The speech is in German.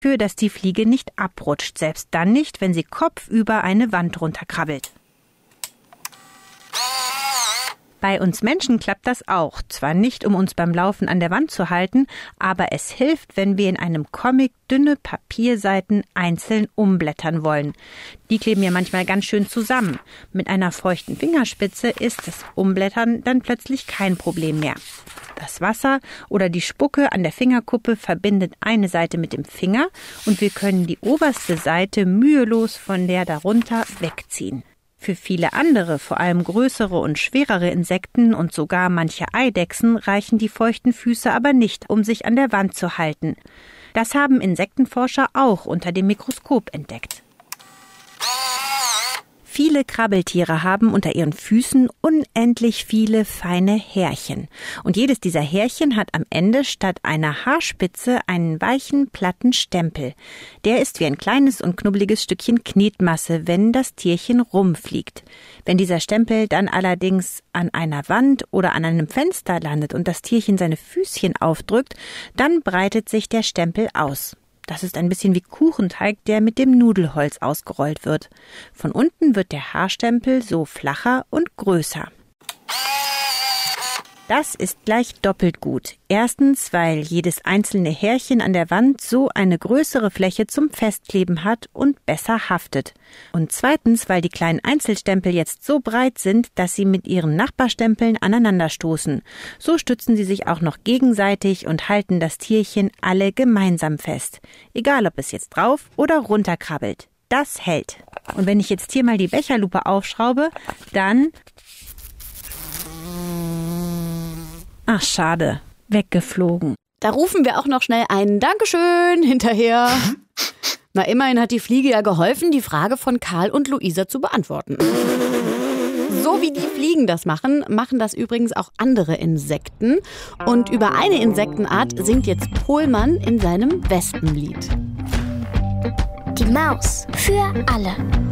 für dass die Fliege nicht abrutscht, selbst dann nicht, wenn sie kopfüber eine Wand runterkrabbelt. Bei uns Menschen klappt das auch. Zwar nicht, um uns beim Laufen an der Wand zu halten, aber es hilft, wenn wir in einem Comic dünne Papierseiten einzeln umblättern wollen. Die kleben ja manchmal ganz schön zusammen. Mit einer feuchten Fingerspitze ist das Umblättern dann plötzlich kein Problem mehr. Das Wasser oder die Spucke an der Fingerkuppe verbindet eine Seite mit dem Finger und wir können die oberste Seite mühelos von der darunter wegziehen. Für viele andere, vor allem größere und schwerere Insekten und sogar manche Eidechsen reichen die feuchten Füße aber nicht, um sich an der Wand zu halten. Das haben Insektenforscher auch unter dem Mikroskop entdeckt. Viele Krabbeltiere haben unter ihren Füßen unendlich viele feine Härchen. Und jedes dieser Härchen hat am Ende statt einer Haarspitze einen weichen, platten Stempel. Der ist wie ein kleines und knubbeliges Stückchen Knetmasse, wenn das Tierchen rumfliegt. Wenn dieser Stempel dann allerdings an einer Wand oder an einem Fenster landet und das Tierchen seine Füßchen aufdrückt, dann breitet sich der Stempel aus. Das ist ein bisschen wie Kuchenteig, der mit dem Nudelholz ausgerollt wird. Von unten wird der Haarstempel so flacher und größer. Das ist gleich doppelt gut. Erstens, weil jedes einzelne Härchen an der Wand so eine größere Fläche zum Festkleben hat und besser haftet. Und zweitens, weil die kleinen Einzelstempel jetzt so breit sind, dass sie mit ihren Nachbarstempeln aneinanderstoßen. So stützen sie sich auch noch gegenseitig und halten das Tierchen alle gemeinsam fest. Egal, ob es jetzt drauf oder runter krabbelt. Das hält. Und wenn ich jetzt hier mal die Becherlupe aufschraube, dann... Ach, schade. Weggeflogen. Da rufen wir auch noch schnell ein Dankeschön hinterher. Na, immerhin hat die Fliege ja geholfen, die Frage von Karl und Luisa zu beantworten. So wie die Fliegen das machen, machen das übrigens auch andere Insekten. Und über eine Insektenart singt jetzt Pohlmann in seinem Wespenlied. Die Maus für alle.